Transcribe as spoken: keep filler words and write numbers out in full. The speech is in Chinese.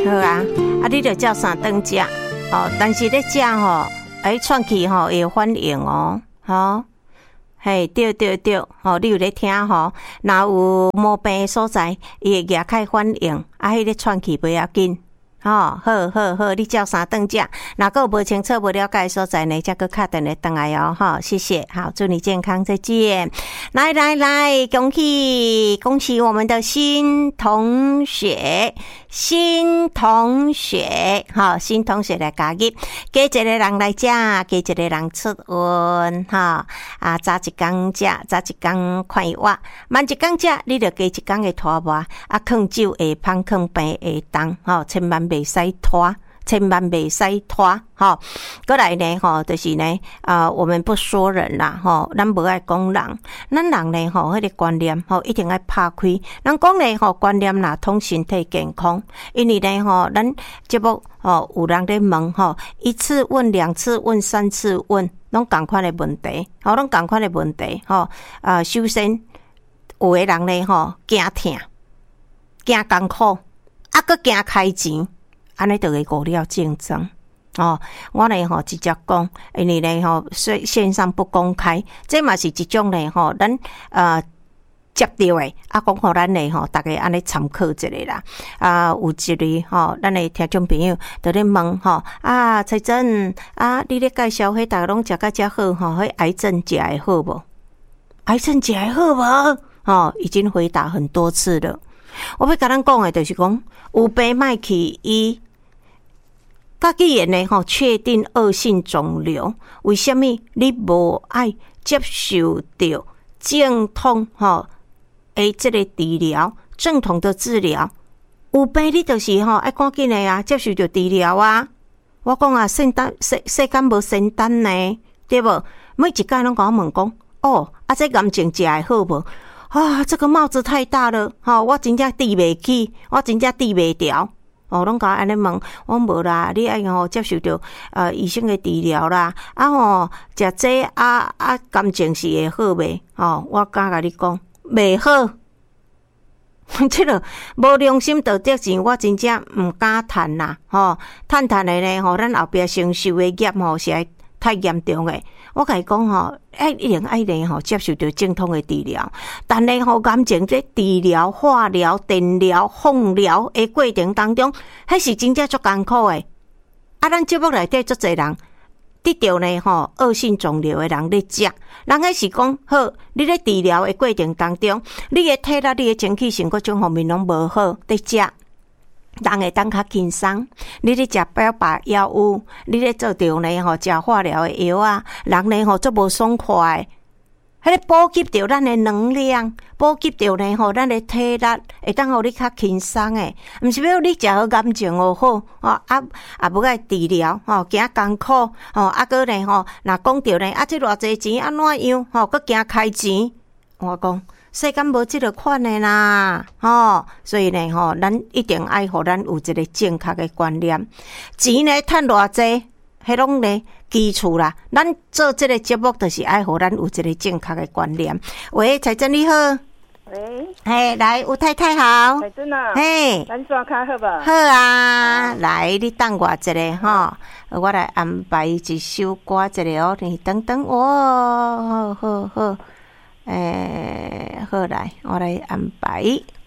好啊，啊，你着照三顿食哦，但是咧食吼，哎，喘气吼会有反应哦，吼，嘿，对对对，吼，你有咧听吼，若有毛病的所在，伊会牙开反应，啊，迄个喘气不要紧。哦，好好好，你照三顿食，若个无清楚、无了解的所在呢，则个敲电话转来哦，哈，谢谢，好，祝你健康，再见。来来来，恭喜恭喜我们的新同学，新同学，好，新同学来加入，加一个人来食，加一个人出运，哈啊，早一工食，早一工看伊活，慢一工食，你着加一工的拖磨，啊，囥酒下芳，囥病下重，吼，千万袂使拖，千万袂使拖，吼。过来呢，吼，就是呢，啊、呃，我们不说人啦，吼，咱无爱讲人，咱人呢，吼，迄个观念，吼，一定爱拍开。咱讲呢，吼，观念啦，通身体健康，因为呢，吼，咱节目，吼，有人咧问，吼，一次问、两次问、三次问，拢同款的问题，吼，拢同款的问题，吼，啊、呃，首先有的人呢，吼，惊痛，惊艰苦，啊，搁惊开钱。安尼就会误了竞争哦。我呢吼直接讲，因为呢吼线线上不公开，这嘛是一种呢吼，咱呃接到的啊，讲互咱呢吼，大家安尼参考一下啦。啊，有一个吼，咱的听众朋友在咧问吼啊，彩珍啊，你咧介绍迄大家拢食甲遮好吼，迄癌症食会好无？癌症食会好无？哦，已经回答很多次了。我要甲咱讲的就是讲，有病莫去医。甲既然呢吼，确定恶性肿瘤，为什么你无爱接受到正统吼诶这个治疗，正统的治疗？有病你就是吼爱赶紧的啊，接受到治疗啊！我讲啊，圣诞世世间无仙丹呢，对无？每一届拢甲我问讲，哦，啊这癌症食会好无？啊，这个帽子太大了，吼，我真正抵袂起，我真正抵袂掉。哦，拢甲我安尼问，我无啦，你爱吼接受到呃医生的治疗啦，啊吼食这啊啊感情是会好袂？哦，我敢甲你讲，袂好。这个无良心道德钱，我真正毋敢趁啦，吼，趁趁的呢，吼，咱后壁承受的业吼是会太严重诶。我甲伊讲吼，爱一定爱呢吼接受到正统的治疗，但呢吼癌症在治疗、化疗、电疗、放疗的过程当中，迄是真正足艰苦诶。啊，咱节目内底足侪人得到呢吼恶性肿瘤的人咧食，人迄是讲好，你咧治疗的过程当中，你的体力、你的精气神各种方面拢无好，咧食。人会当较轻松，你咧食标靶药物，你咧做着呢吼食化疗的药啊，人呢吼足无爽快。迄个补给着咱的能量，补给着呢吼咱的体力，会当互你较轻松诶。毋是要你食好癌症哦好，哦啊啊要爱治疗吼，惊艰苦吼，啊个呢吼，若讲着呢啊这偌济钱安怎样吼，搁惊开钱，我讲。世间无即个款的啦，吼，所以呢，吼，咱一定爱互咱有一个正确的观念。钱呢，趁偌济，迄拢呢基础啦。咱做即个节目，就是爱互咱有一个正确的观念。喂，彩珍你好。 喂， 嘿，来，吴太太好。 彩珍啊， 嘿， 咱刷卡好吧？ 好啊，来，你等我一下吼，我来安排一首歌一下哦，你等等我，好好好。诶、欸，好来，我来安排。